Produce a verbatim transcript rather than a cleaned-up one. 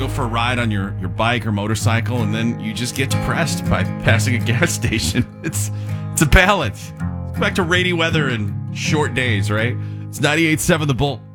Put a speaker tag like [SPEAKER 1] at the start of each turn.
[SPEAKER 1] go for a ride on your, your bike or motorcycle, and then you just get depressed by passing a gas station. It's it's a balance. Back to rainy weather and short days, right? It's ninety-eight point seven The Bull.